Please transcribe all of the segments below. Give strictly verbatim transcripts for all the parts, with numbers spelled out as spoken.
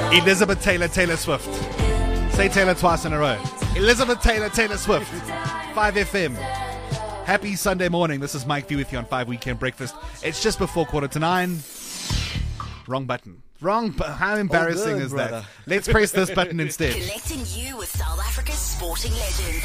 Elizabeth Taylor, Taylor Swift. Say Taylor twice in a row. Elizabeth Taylor, Taylor Swift. five F M. Happy Sunday morning. This is Mike V with you on five Weekend Breakfast. It's just before quarter to nine. Wrong button. Wrong. Bu- How embarrassing good, is brother. that? Let's press this button instead. Connecting you with South Africa's sporting legends.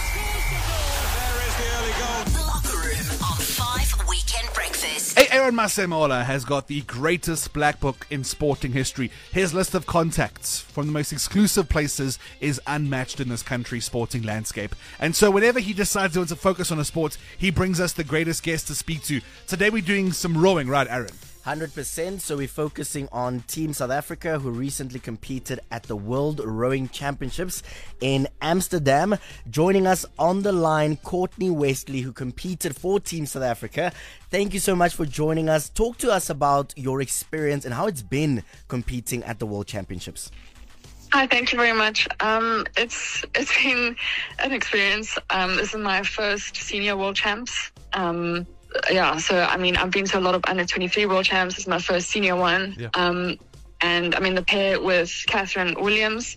There is the early goal. The Locker Room on five Weekend Breakfast. Hey, Aaron Masemola has got the greatest black book in sporting history. His list of contacts from the most exclusive places is unmatched in this country's sporting landscape. And so whenever he decides he wants to focus on a sport, he brings us the greatest guest to speak to. Today we're doing some rowing, right, Aaron? one hundred percent. So we're focusing on Team South Africa, who recently competed at the World Rowing Championships in Amsterdam. Joining us on the line, Courtney Wesley, who competed for Team South Africa. Thank you so much for joining us. Talk to us about your experience and how it's been competing at the World Championships. Hi, thank you very much. Um, it's it's been an experience. Um, this is my first senior world champs. Um, yeah, so I mean, I've been to a lot of under twenty-three world champs. This is my first senior one. Yeah. Um, and I'm in the pair with Catherine Williams.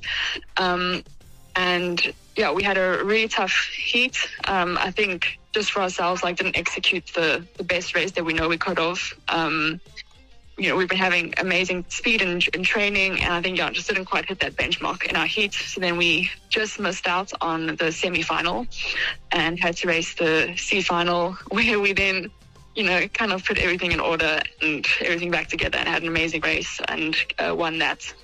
Um, and yeah, we had a really tough heat. Um, I think just for ourselves, like didn't execute the, the best race that we know we could have. Um, you know, we've been having amazing speed in, in training, and I think, yeah, just didn't quite hit that benchmark in our heat. So then we just missed out on the semi-final and had to race the C-final, where we then, you know, kind of put everything in order and everything back together and had an amazing race and uh, won that.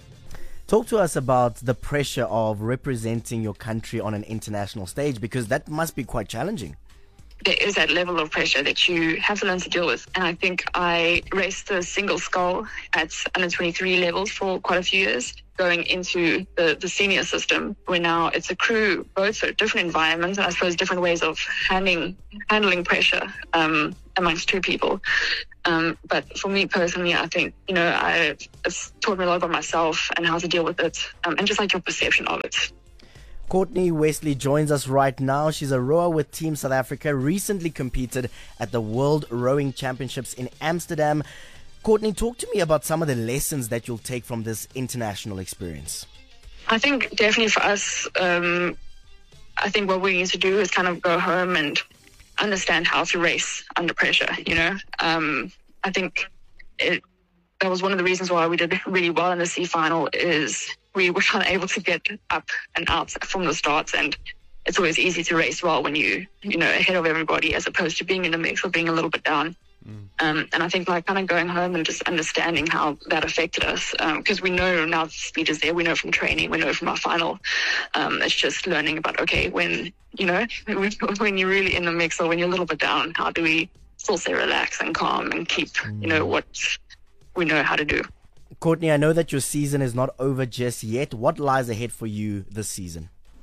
Talk to us about the pressure of representing your country on an international stage, because that must be quite challenging. There is that level of pressure that you have to learn to deal with. And I think I raced the single scull at under twenty-three levels for quite a few years, going into the, the senior system, where now it's a crew, both for different environments and I suppose different ways of handling handling pressure um, amongst two people. Um, but for me personally, I think, you know, I, it's taught me a lot about myself and how to deal with it, um, and just like your perception of it. Courtney Wesley joins us right now. She's a rower with Team South Africa, recently competed at the World Rowing Championships in Amsterdam. Courtney, talk to me about some of the lessons that you'll take from this international experience. I think definitely for us, um, I think what we need to do is kind of go home and understand how to race under pressure, you know. Um, I think it, that was one of the reasons why we did really well in the C final is we were unable to get up and out from the start, and it's always easy to race well when you, you know, ahead of everybody as opposed to being in the mix or being a little bit down. Mm. Um, and I think like kind of going home and just understanding how that affected us, because um, we know now the speed is there, we know from training, we know from our final. Um, it's just learning about, okay, when, you know, when you're really in the mix or when you're a little bit down, how do we still stay relaxed and calm and keep, mm. you know, what we know how to do. Courtney, I know that your season is not over just yet. What lies ahead for you this season?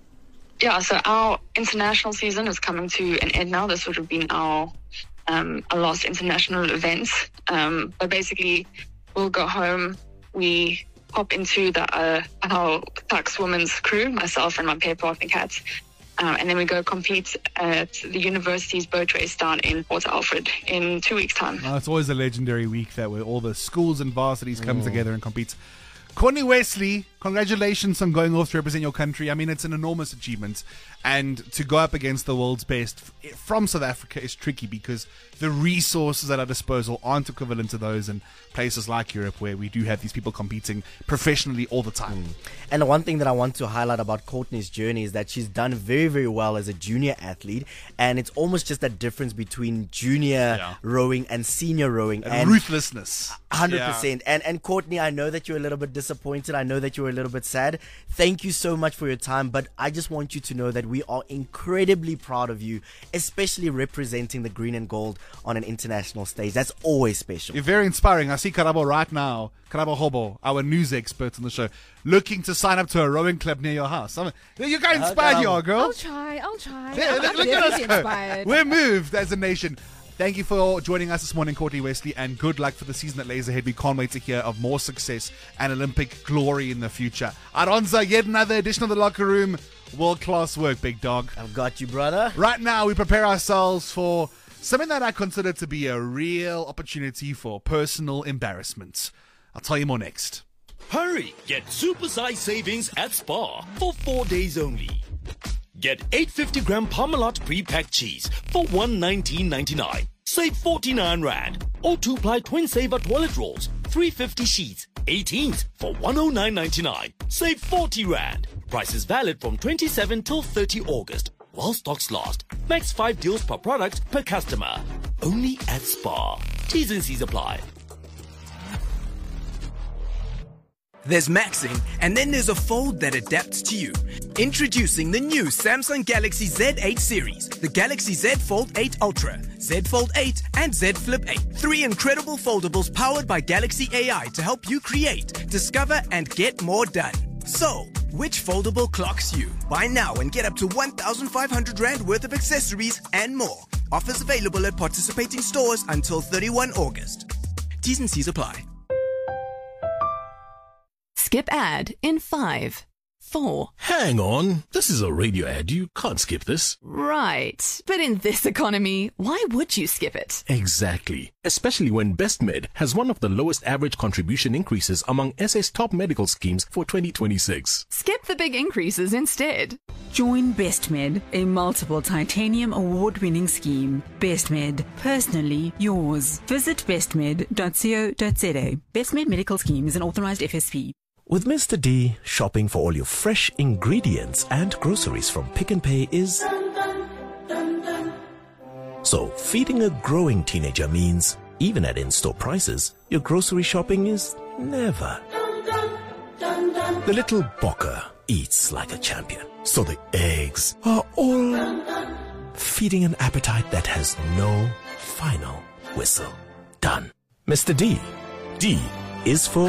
Yeah, so our international season is coming to an end now. This would have been our um, our last international event. Um, but basically, we'll go home. We hop into the uh, our Tucks women's crew, myself and my pair partner, Kat. Um, and then we go compete at the university's boat race down in Port Alfred in two weeks' time. Oh, it's always a legendary week that where all the schools and varsities come mm. together and compete. Courtney Wesley, congratulations on going off to represent your country. I mean, it's an enormous achievement. And to go up against the world's best from South Africa is tricky because the resources at our disposal aren't equivalent to those in places like Europe, where we do have these people competing professionally all the time. Mm. And the one thing that I want to highlight about Courtney's journey is that she's done very, very well as a junior athlete. And it's almost just that difference between junior yeah. rowing and senior rowing. And, and ruthlessness. one hundred percent. Yeah. And, and Courtney, I know that you're a little bit disappointed. I know that you're a little bit sad. Thank you so much for your time. But I just want you to know that we are incredibly proud of you, especially representing the green and gold on an international stage. That's always special. You're very inspiring. I see Karabo right now, Karabo Hobo, our news expert on the show, looking to sign up to a rowing club near your house. I mean, you got inspired, you are, girl. I'll try, I'll try. Yeah, I'm, look, I'm look at us go. inspired. We're moved as a nation. Thank you for joining us this morning, Courtney Wesley, and good luck for the season that lays ahead. We can't wait to hear of more success and Olympic glory in the future. Aronza, yet another edition of The Locker Room. World-class work, big dog. I've got you, brother. Right now, we prepare ourselves for something that I consider to be a real opportunity for personal embarrassment. I'll tell you more next. Hurry! Get supersized savings at Spar for four days only. Get eight hundred fifty gram Parmalat pre-packed cheese for one nineteen ninety-nine. Save forty-nine rand. Or two-ply twin saver toilet rolls, three hundred fifty sheets, eighteens for one oh nine ninety-nine. Save forty rand. Price is valid from twenty-seventh till thirtieth August. While stocks last. Max five deals per product per customer. Only at Spar. T's and C's apply. There's maxing, and then there's a fold that adapts to you. Introducing the new Samsung Galaxy Z eight series, the Galaxy Z Fold eight Ultra, Z Fold eight, and Z Flip eight. Three incredible foldables powered by Galaxy A I to help you create, discover, and get more done. So, which foldable clocks you? Buy now and get up to one thousand five hundred rand worth of accessories and more. Offers available at participating stores until thirty-first August. T's and C's apply. Skip ad in five, four. Hang on. This is a radio ad. You can't skip this. Right. But in this economy, why would you skip it? Exactly. Especially when BestMed has one of the lowest average contribution increases among S A's top medical schemes for twenty twenty-six. Skip the big increases instead. Join BestMed, a multiple titanium award-winning scheme. BestMed, personally yours. Visit bestmed dot co dot za. BestMed Medical Scheme is an authorized F S P. With Mister D, shopping for all your fresh ingredients and groceries from Pick n Pay is... So, feeding a growing teenager means, even at in-store prices, your grocery shopping is never. The little Bokker eats like a champion, so the eggs are all feeding an appetite that has no final whistle. Done. Mister D. D is for...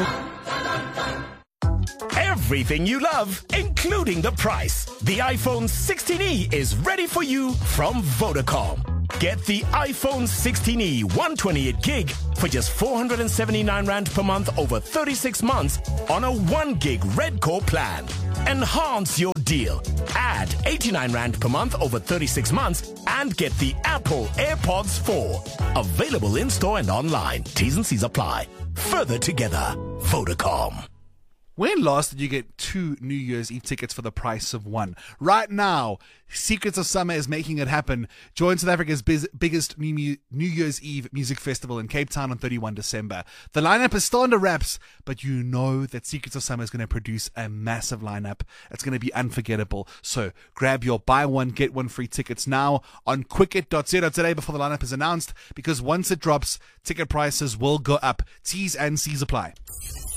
Everything you love, including the price. The iPhone sixteen E is ready for you from Vodacom. Get the iPhone sixteen E one twenty-eight gig for just four hundred seventy-nine rand per month over thirty-six months on a one gig Red Core plan. Enhance your deal. Add eighty-nine rand per month over thirty-six months and get the Apple AirPods four. Available in-store and online. T's and C's apply. Further together. Vodacom. When last did you get two New Year's Eve tickets for the price of one? Right now, Secrets of Summer is making it happen. Join South Africa's biz- biggest New, Mu- New Year's Eve music festival in Cape Town on thirty-first December. The lineup is still under wraps, but you know that Secrets of Summer is going to produce a massive lineup. It's going to be unforgettable. So grab your buy one, get one free tickets now on quicket dot co dot za before the lineup is announced, because once it drops, ticket prices will go up. T's and C's apply.